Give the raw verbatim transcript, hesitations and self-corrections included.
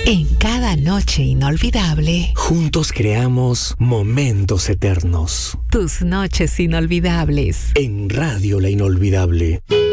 En cada noche inolvidable, juntos creamos momentos eternos. Tus noches inolvidables. En Radio La Inolvidable.